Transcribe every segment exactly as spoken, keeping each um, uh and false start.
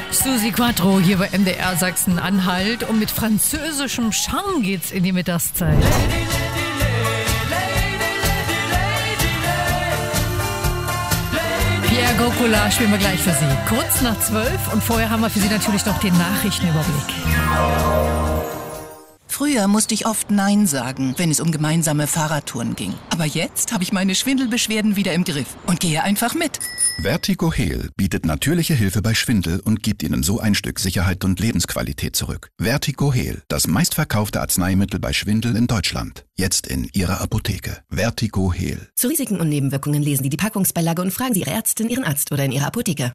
Susi Quattro hier bei M D R Sachsen-Anhalt und mit französischem Charme geht's in die Mittagszeit. Pierre Gokula spielen wir gleich für Sie. Kurz nach zwölf und vorher haben wir für Sie natürlich noch den Nachrichtenüberblick. Früher musste ich oft Nein sagen, wenn es um gemeinsame Fahrradtouren ging. Aber jetzt habe ich meine Schwindelbeschwerden wieder im Griff und gehe einfach mit. Vertigo-Heal bietet natürliche Hilfe bei Schwindel und gibt Ihnen so ein Stück Sicherheit und Lebensqualität zurück. Vertigo-Heal, das meistverkaufte Arzneimittel bei Schwindel in Deutschland. Jetzt in Ihrer Apotheke. Vertigo-Heal. Zu Risiken und Nebenwirkungen lesen Sie die Packungsbeilage und fragen Sie Ihre Ärztin, Ihren Arzt oder in Ihrer Apotheke.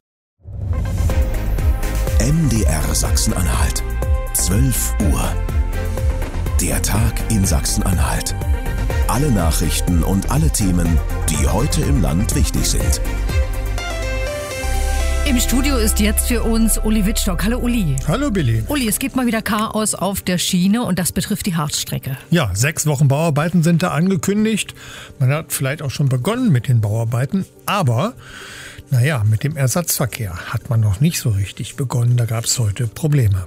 M D R Sachsen-Anhalt. zwölf Uhr. Der Tag in Sachsen-Anhalt. Alle Nachrichten und alle Themen, die heute im Land wichtig sind. Im Studio ist jetzt für uns Uli Wittstock. Hallo Uli. Hallo Billy. Uli, es gibt mal wieder Chaos auf der Schiene und das betrifft die Harzstrecke. Ja, sechs Wochen Bauarbeiten sind da angekündigt. Man hat vielleicht auch schon begonnen mit den Bauarbeiten, aber naja, mit dem Ersatzverkehr hat man noch nicht so richtig begonnen. Da gab es heute Probleme.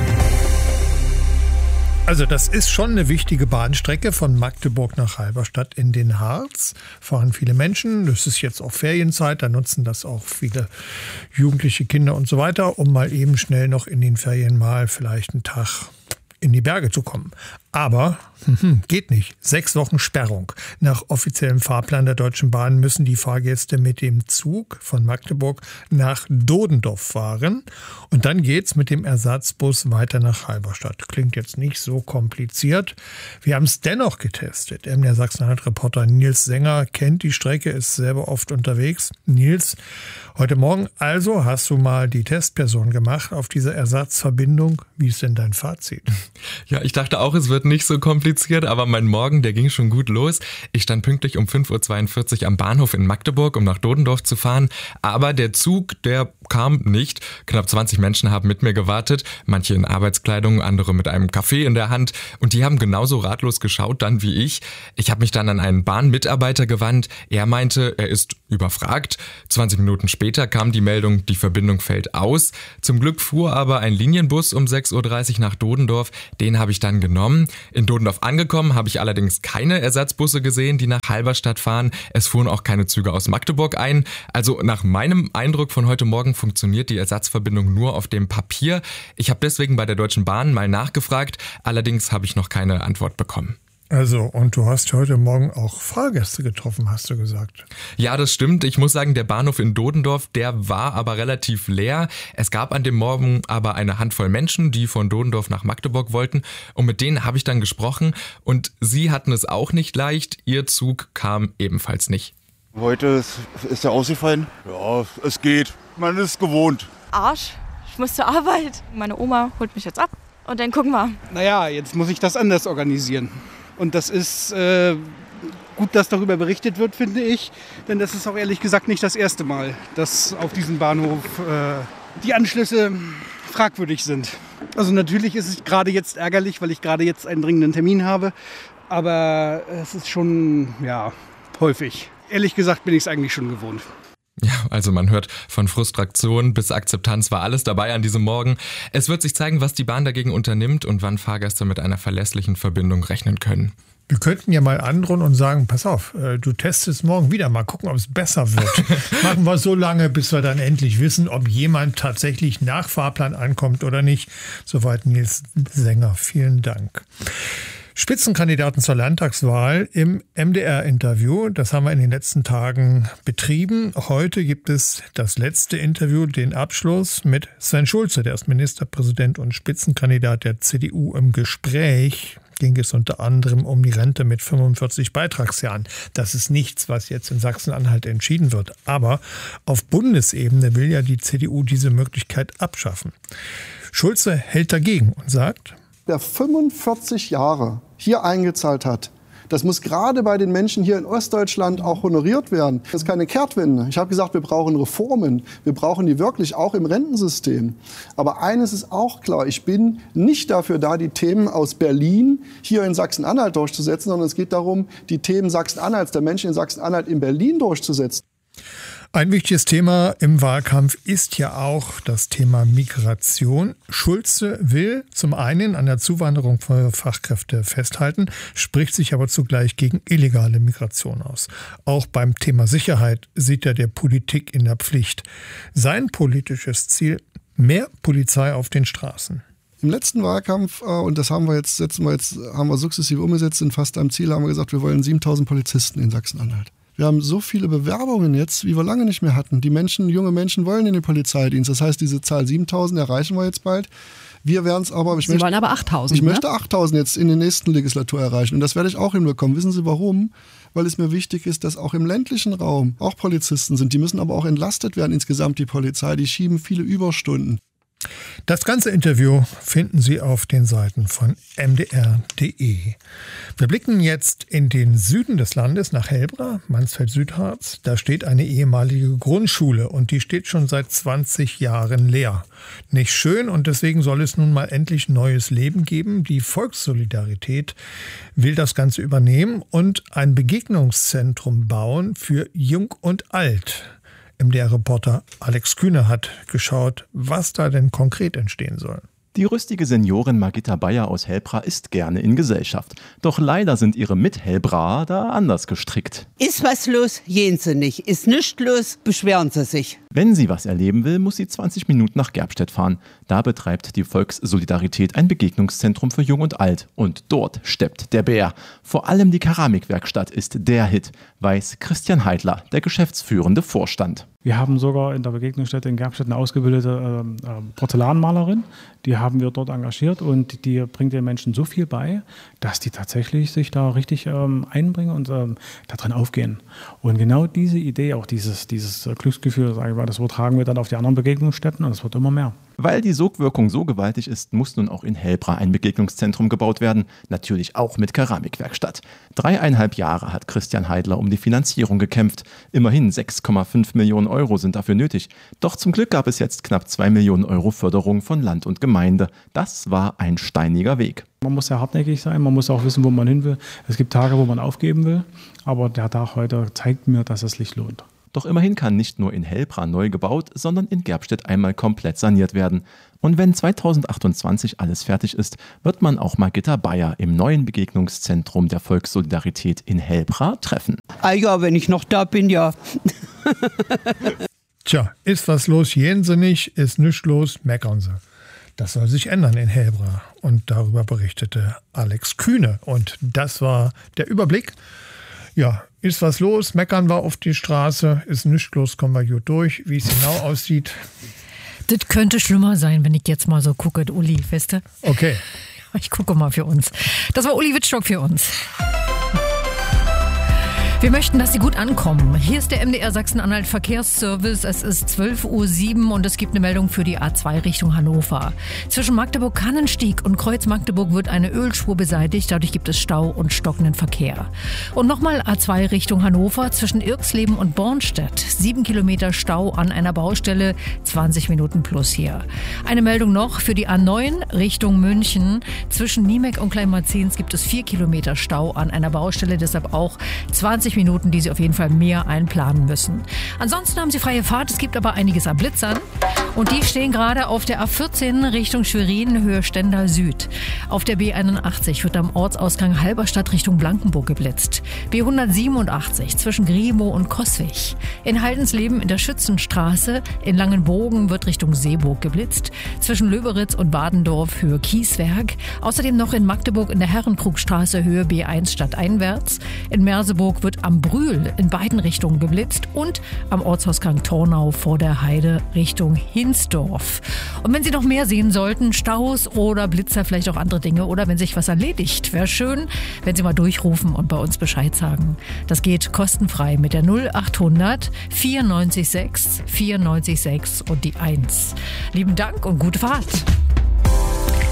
Also das ist schon eine wichtige Bahnstrecke von Magdeburg nach Halberstadt in den Harz. Fahren viele Menschen, das ist jetzt auch Ferienzeit, da nutzen das auch viele jugendliche Kinder und so weiter, um mal eben schnell noch in den Ferien mal vielleicht einen Tag in die Berge zu kommen. Aber hm, geht nicht. Sechs Wochen Sperrung. Nach offiziellem Fahrplan der Deutschen Bahn müssen die Fahrgäste mit dem Zug von Magdeburg nach Dodendorf fahren. Und dann geht's mit dem Ersatzbus weiter nach Halberstadt. Klingt jetzt nicht so kompliziert. Wir haben es dennoch getestet. M D R Sachsen-Anhalt-Reporter Nils Sänger kennt die Strecke, ist selber oft unterwegs. Nils, heute Morgen also hast du mal die Testperson gemacht auf dieser Ersatzverbindung. Wie ist denn dein Fazit? Ja, ich dachte auch, es wird nicht so kompliziert, aber mein Morgen, der ging schon gut los. Ich stand pünktlich um fünf Uhr zweiundvierzig am Bahnhof in Magdeburg, um nach Dodendorf zu fahren. Aber der Zug, der kam nicht. Knapp zwanzig Menschen haben mit mir gewartet. Manche in Arbeitskleidung, andere mit einem Kaffee in der Hand. Und die haben genauso ratlos geschaut dann wie ich. Ich habe mich dann an einen Bahnmitarbeiter gewandt. Er meinte, er ist überfragt. zwanzig Minuten später kam die Meldung, die Verbindung fällt aus. Zum Glück fuhr aber ein Linienbus um sechs Uhr dreißig nach Dodendorf. Den habe ich dann genommen. In Dodendorf angekommen habe ich allerdings keine Ersatzbusse gesehen, die nach Halberstadt fahren. Es fuhren auch keine Züge aus Magdeburg ein. Also nach meinem Eindruck von heute Morgen funktioniert die Ersatzverbindung nur auf dem Papier. Ich habe deswegen bei der Deutschen Bahn mal nachgefragt. Allerdings habe ich noch keine Antwort bekommen. Also, und du hast heute Morgen auch Fahrgäste getroffen, hast du gesagt. Ja, das stimmt. Ich muss sagen, der Bahnhof in Dodendorf, der war aber relativ leer. Es gab an dem Morgen aber eine Handvoll Menschen, die von Dodendorf nach Magdeburg wollten. Und mit denen habe ich dann gesprochen. Und sie hatten es auch nicht leicht. Ihr Zug kam ebenfalls nicht. Heute ist, ist er ausgefallen. Ja, es geht. Man ist gewohnt. Arsch. Ich muss zur Arbeit. Meine Oma holt mich jetzt ab. Und dann gucken wir. Naja, jetzt muss ich das anders organisieren. Und das ist äh, gut, dass darüber berichtet wird, finde ich. Denn das ist auch ehrlich gesagt nicht das erste Mal, dass auf diesem Bahnhof äh, die Anschlüsse fragwürdig sind. Also natürlich ist es gerade jetzt ärgerlich, weil ich gerade jetzt einen dringenden Termin habe. Aber es ist schon, ja, häufig. Ehrlich gesagt bin ich es eigentlich schon gewohnt. Ja, also man hört von Frustration bis Akzeptanz war alles dabei an diesem Morgen. Es wird sich zeigen, was die Bahn dagegen unternimmt und wann Fahrgäste mit einer verlässlichen Verbindung rechnen können. Wir könnten ja mal androhen und sagen, pass auf, du testest morgen wieder, mal gucken, ob es besser wird. Machen wir so lange, bis wir dann endlich wissen, ob jemand tatsächlich nach Fahrplan ankommt oder nicht. Soweit Nils Sänger. Vielen Dank. Spitzenkandidaten zur Landtagswahl im M D R-Interview. Das haben wir in den letzten Tagen betrieben. Heute gibt es das letzte Interview, den Abschluss mit Sven Schulze. Der ist Ministerpräsident und Spitzenkandidat der C D U. Im Gespräch ging es unter anderem um die Rente mit fünfundvierzig Beitragsjahren. Das ist nichts, was jetzt in Sachsen-Anhalt entschieden wird. Aber auf Bundesebene will ja die C D U diese Möglichkeit abschaffen. Schulze hält dagegen und sagt: Wer fünfundvierzig Jahre hier eingezahlt hat, das muss gerade bei den Menschen hier in Ostdeutschland auch honoriert werden. Das ist keine Kehrtwende. Ich habe gesagt, wir brauchen Reformen. Wir brauchen die wirklich auch im Rentensystem. Aber eines ist auch klar, ich bin nicht dafür da, die Themen aus Berlin hier in Sachsen-Anhalt durchzusetzen, sondern es geht darum, die Themen Sachsen-Anhalts, der Menschen in Sachsen-Anhalt in Berlin durchzusetzen. Ein wichtiges Thema im Wahlkampf ist ja auch das Thema Migration. Schulze will zum einen an der Zuwanderung von Fachkräften festhalten, spricht sich aber zugleich gegen illegale Migration aus. Auch beim Thema Sicherheit sieht er der Politik in der Pflicht. Sein politisches Ziel: mehr Polizei auf den Straßen. Im letzten Wahlkampf, und das haben wir jetzt, setzen wir jetzt, haben wir sukzessive umgesetzt, sind fast am Ziel, haben wir gesagt, wir wollen siebentausend Polizisten in Sachsen-Anhalt. Wir haben so viele Bewerbungen jetzt, wie wir lange nicht mehr hatten. Die Menschen, junge Menschen wollen in den Polizeidienst. Das heißt, diese Zahl siebentausend erreichen wir jetzt bald. Wir werden es aber... Ich Sie möchte, wollen aber achttausend, Ich ne? möchte achttausend jetzt in der nächsten Legislatur erreichen. Und das werde ich auch hinbekommen. Wissen Sie warum? Weil es mir wichtig ist, dass auch im ländlichen Raum auch Polizisten sind. Die müssen aber auch entlastet werden insgesamt, die Polizei. Die schieben viele Überstunden. Das ganze Interview finden Sie auf den Seiten von m d r punkt d e. Wir blicken jetzt in den Süden des Landes nach Helbra, Mansfeld-Südharz. Da steht eine ehemalige Grundschule und die steht schon seit zwanzig Jahren leer. Nicht schön, und deswegen soll es nun mal endlich neues Leben geben. Die Volkssolidarität will das Ganze übernehmen und ein Begegnungszentrum bauen für Jung und Alt. M D R-Reporter Alex Kühne hat geschaut, was da denn konkret entstehen soll. Die rüstige Seniorin Margitta Bayer aus Helbra ist gerne in Gesellschaft. Doch leider sind ihre Mithelbraer da anders gestrickt. Ist was los, gehen Sie nicht. Ist nichts los, beschweren Sie sich. Wenn sie was erleben will, muss sie zwanzig Minuten nach Gerbstedt fahren. Da betreibt die Volkssolidarität ein Begegnungszentrum für Jung und Alt. Und dort steppt der Bär. Vor allem die Keramikwerkstatt ist der Hit, weiß Christian Heidler, der geschäftsführende Vorstand. Wir haben sogar in der Begegnungsstätte in Gerbstedt eine ausgebildete äh, äh, Porzellanmalerin. Die haben wir dort engagiert und die bringt den Menschen so viel bei, dass die tatsächlich sich da richtig ähm, einbringen und ähm, da drin aufgehen. Und genau diese Idee, auch dieses, dieses Glücksgefühl, sage ich mal, das übertragen wir dann auf die anderen Begegnungsstätten und es wird immer mehr. Weil die Sogwirkung so gewaltig ist, muss nun auch in Helbra ein Begegnungszentrum gebaut werden. Natürlich auch mit Keramikwerkstatt. Dreieinhalb Jahre hat Christian Heidler um die Finanzierung gekämpft. Immerhin sechs Komma fünf Millionen Euro sind dafür nötig. Doch zum Glück gab es jetzt knapp zwei Millionen Euro Förderung von Land und Gemeinde. Das war ein steiniger Weg. Man muss ja hartnäckig sein, man muss auch wissen, wo man hin will. Es gibt Tage, wo man aufgeben will, aber der Tag heute zeigt mir, dass es sich lohnt. Doch immerhin kann nicht nur in Helbra neu gebaut, sondern in Gerbstedt einmal komplett saniert werden. Und wenn zweitausendachtundzwanzig alles fertig ist, wird man auch Margitta Bayer im neuen Begegnungszentrum der Volkssolidarität in Helbra treffen. Ah ja, wenn ich noch da bin, ja. Tja, ist was los, gehen Sie nicht, ist nichts los, meckern Sie. Das soll sich ändern in Helbra. Und darüber berichtete Alex Kühne. Und das war der Überblick. Ja, ist was los, meckern wir auf die Straße, ist nichts los, kommen wir gut durch. Wie es genau aussieht. Das könnte schlimmer sein, wenn ich jetzt mal so gucke, Uli, weißt du? Okay. Ich gucke mal für uns. Das war Uli Wittstock für uns. Wir möchten, dass Sie gut ankommen. Hier ist der M D R Sachsen-Anhalt Verkehrsservice. Es ist zwölf Uhr sieben und es gibt eine Meldung für die A zwei Richtung Hannover. Zwischen Magdeburg-Kannenstieg und Kreuz Magdeburg wird eine Ölspur beseitigt. Dadurch gibt es Stau und stockenden Verkehr. Und nochmal A zwei Richtung Hannover zwischen Irksleben und Bornstedt. Sieben Kilometer Stau an einer Baustelle, zwanzig Minuten plus hier. Eine Meldung noch für die A neun Richtung München. Zwischen Niemek und Kleinmarzens gibt es vier Kilometer Stau an einer Baustelle. Deshalb auch zwanzig Minuten, die Sie auf jeden Fall mehr einplanen müssen. Ansonsten haben Sie freie Fahrt, es gibt aber einiges an Blitzern. Und die stehen gerade auf der A vierzehn Richtung Schwerin, Höhe Stendal Süd. Auf der B einundachtzig wird am Ortsausgang Halberstadt Richtung Blankenburg geblitzt. B hundertsiebenundachtzig zwischen Grimo und Coswig. In Haldensleben in der Schützenstraße, in Langenbogen wird Richtung Seeburg geblitzt. Zwischen Löberitz und Badendorf Höhe Kieswerk. Außerdem noch in Magdeburg in der Herrenkrugstraße Höhe B eins stadteinwärts. In Merseburg wird am Brühl in beiden Richtungen geblitzt und am Ortsausgang Tornau vor der Heide Richtung Hinsdorf. Und wenn Sie noch mehr sehen sollten, Staus oder Blitzer, vielleicht auch andere Dinge oder wenn sich was erledigt, wäre schön, wenn Sie mal durchrufen und bei uns Bescheid sagen. Das geht kostenfrei mit der null achthundert vierundneunzig sechs vierundneunzig sechs und die eins. Lieben Dank und gute Fahrt.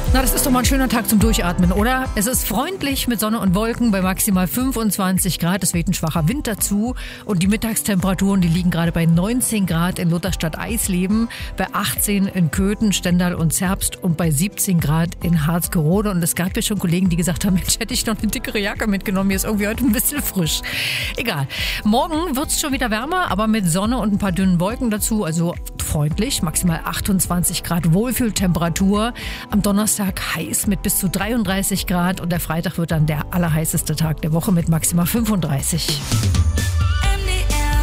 Na, das ist doch mal ein schöner Tag zum Durchatmen, oder? Es ist freundlich mit Sonne und Wolken bei maximal fünfundzwanzig Grad. Es weht ein schwacher Wind dazu. Und die Mittagstemperaturen, die liegen gerade bei neunzehn Grad in Lutherstadt-Eisleben, bei achtzehn in Köthen, Stendal und Zerbst und bei siebzehn Grad in Harzgerode. Und es gab ja schon Kollegen, die gesagt haben, Mensch, hätte ich noch eine dickere Jacke mitgenommen. Mir ist irgendwie heute ein bisschen frisch. Egal. Morgen wird es schon wieder wärmer, aber mit Sonne und ein paar dünnen Wolken dazu. Also freundlich, maximal achtundzwanzig Grad Wohlfühltemperatur. Am Donnerstag heiß mit bis zu dreiunddreißig Grad und der Freitag wird dann der allerheißeste Tag der Woche mit maximal fünfunddreißig. M D R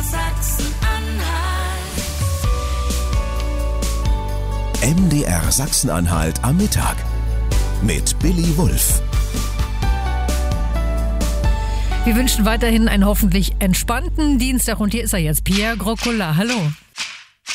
Sachsen-Anhalt. M D R Sachsen-Anhalt am Mittag mit Billy Wulff. Wir wünschen weiterhin einen hoffentlich entspannten Dienstag und hier ist er jetzt, Pierre Groccola. Hallo.